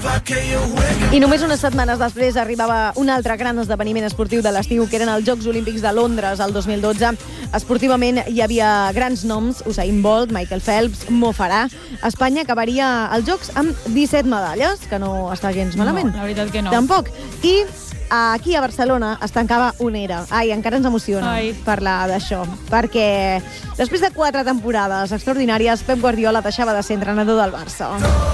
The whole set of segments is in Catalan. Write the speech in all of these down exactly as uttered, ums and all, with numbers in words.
I només unes setmanes després arribava un altre gran esdeveniment esportiu de l'estiu, que eren els Jocs Olímpics de Londres el dos mil dotze. Esportivament hi havia grans noms: Usain Bolt, Michael Phelps, Mo Farah. Espanya acabaria els Jocs amb disset medalles, que no està gens malament. No, la veritat que no. Tampoc. I aquí a Barcelona es tancava una era. Ai, encara ens emociona Ai. parlar d'això, perquè després de quatre temporades extraordinàries, Pep Guardiola deixava de ser entrenador del Barça.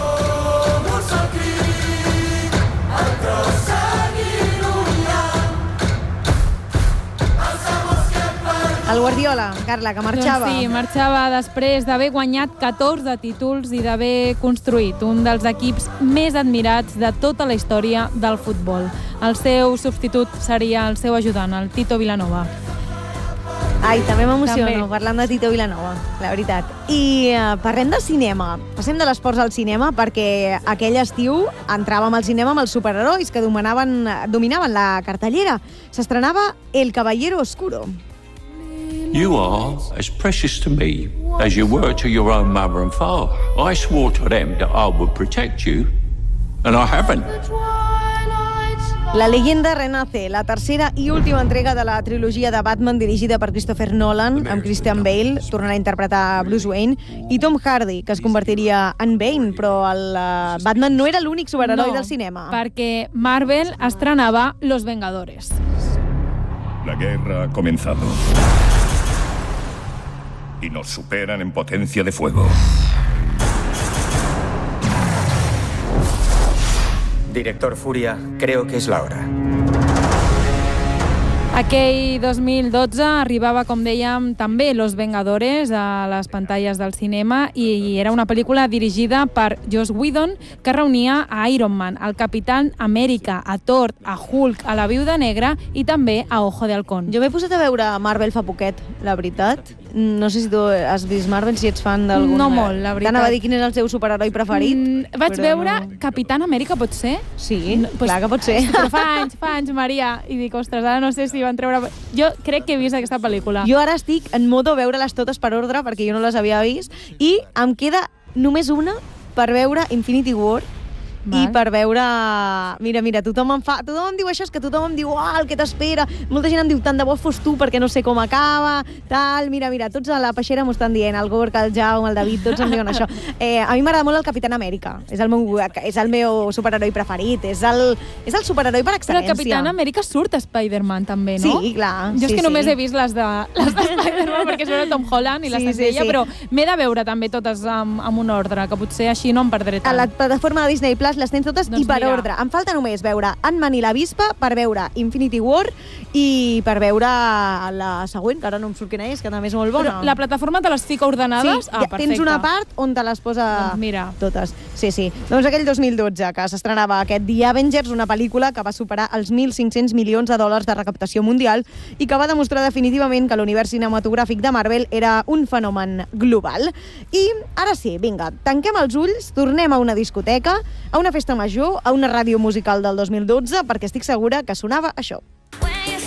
El Guardiola, Carla, que marxava. Doncs sí, marxava després d'haver guanyat catorze títols i d'haver construït un dels equips més admirats de tota la història del futbol. El seu substitut seria el seu ajudant, el Tito Vilanova. Ai, també m'emociono També. parlant de Tito Vilanova, la veritat. I uh, parlem de cinema. Passem de l'esports al cinema, perquè aquell estiu entràvem al cinema amb els superherois que dominaven, dominaven la cartellera. S'estrenava El Caballero Oscuro. You are as precious to me as you were to your own mother and father. I swore to them that I would protect you, and I haven't. La leyenda renace, la tercera i última entrega de la trilogia de Batman dirigida per Christopher Nolan, amb Christian Bale tornant a interpretar Bruce Wayne, i Tom Hardy, que es convertiria en Bane, però el uh, Batman no era l'únic superheroi No, del cinema. perquè Marvel estrenava Los Vengadores. La guerra ha comenzado. Y nos superan en potencia de fuego. Director Furia, creo que es la hora. Aquell dos mil dotze arribava, com dèiem, també Los Vengadores a les pantalles del cinema i era una pel·lícula dirigida per Joss Whedon que reunia a Iron Man, al Capitán Amèrica, a Thor, a Hulk, a la Viuda Negra i també a Ojo de Halcón. Jo m'he posat a veure Marvel fa poquet, la veritat. No sé si tu has vist Marvel, si ets fan d'algun... No molt, la veritat. T'anava a dir quin és el seu superheroi preferit. Mm, vaig però veure no. Capitán Amèrica, pot ser? Sí, No, pues- clar que pot ser. Però fa anys, fa anys, Maria, i dic, ostres, ara no sé si van treure... Jo crec que he vist aquesta pel·lícula. Jo ara estic en modo veure-les totes per ordre, perquè jo no les havia vist, i em queda només una per veure Infinity War. Val. I per veure... Mira, mira, tothom em fa... Tothom em diu això, és que tothom em diu oh, el que t'espera. Molta gent em diu tant de bo fos tu perquè no sé com acaba, tal... Mira, mira, tots a la peixera m'ho estan dient, el Gorka, el Jaume, el David, tots em diuen això. Eh, a mi m'agrada molt el Capitán Amèrica. És el meu, és el meu superheroi preferit. És el, és el superheroi per Però excel·lència. el Capitán Amèrica surt a Spider-Man, també, no? Sí, clar. Jo és sí, que només sí. he vist les de, les de Spider-Man perquè es veu el Tom Holland i la Sí, sí, Zendaya, sí. però m'he de veure també totes amb, amb un ordre, que potser així no em perdré A tant. la plataforma de Disney Plus les tens totes Doncs i per mira. ordre. Em falta només veure Ant-Man i la Vispa, per veure Infinity War i per veure la següent, que ara no em surt quina és, que també és molt bona. Però la plataforma te les fica ordenades? Sí, ah, ja tens perfecte. una part on te les posa Doncs mira. totes. Sí, sí. Doncs aquell dos mil dotze, que s'estrenava aquest The Avengers, una pel·lícula que va superar els mil cinc-cents milions de dòlars de recaptació mundial i que va demostrar definitivament que l'univers cinematogràfic de Marvel era un fenomen global. I ara sí, vinga, tanquem els ulls, tornem a una discoteca, a una festa major, a una ràdio musical del dos mil dotze, perquè estic segura que sonava això.